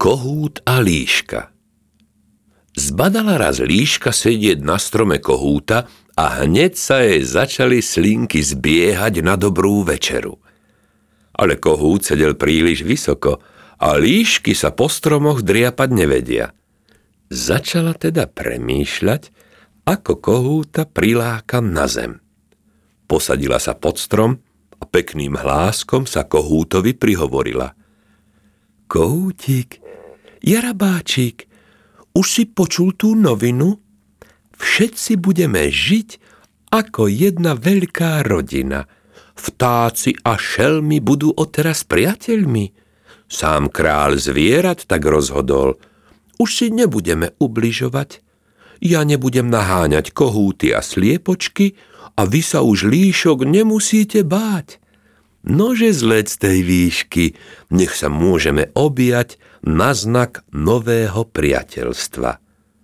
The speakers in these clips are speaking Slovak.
Kohút a líška. Zbadala raz líška sedieť na strome kohúta a hneď sa jej začali slinky zbiehať na dobrú večeru. Ale kohút sedel príliš vysoko a líšky sa po stromoch driapať nevedia. Začala teda premýšľať, ako kohúta prilákam na zem. Posadila sa pod strom a pekným hláskom sa kohútovi prihovorila. Kohútik, jarabáčik, už si počul tú novinu? Všetci budeme žiť ako jedna veľká rodina. Vtáci a šelmy budú odteraz priateľmi. Sám kráľ zvierat tak rozhodol. Už si nebudeme ubližovať. Ja nebudem naháňať kohúty a sliepočky a vy sa už líšok nemusíte báť. Nože zlec tej výšky, nech sa môžeme objať na znak nového priateľstva.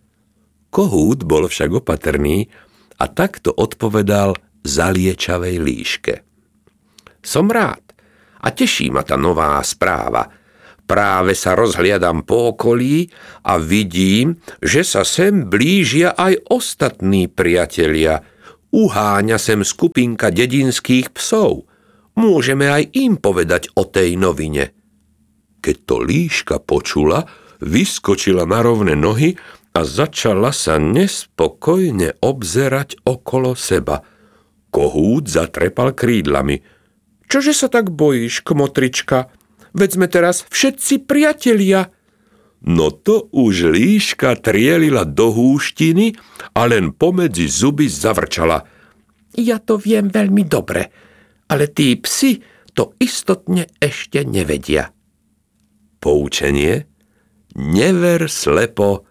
Kohút bol však opatrný a takto odpovedal zaliečavej líške. Som rád a teší ma tá nová správa. Práve sa rozhliadam po okolí a vidím, že sa sem blížia aj ostatní priatelia. Uháňa sem skupinka dedinských psov. Môžeme aj im povedať o tej novine. Keď to líška počula, vyskočila na rovné nohy a začala sa nespokojne obzerať okolo seba. Kohút zatrepal krídlami. Čože sa tak bojíš, kmotrička? Veď sme teraz všetci priatelia. No to už líška trielila do húštiny a len pomedzi zuby zavrčala. Ja to viem veľmi dobre, ale tí psi to istotne ešte nevedia. Poučenie: never slepo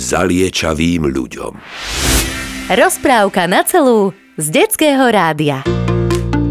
zaliečavým ľuďom. Rozprávka na celú z Detského rádia.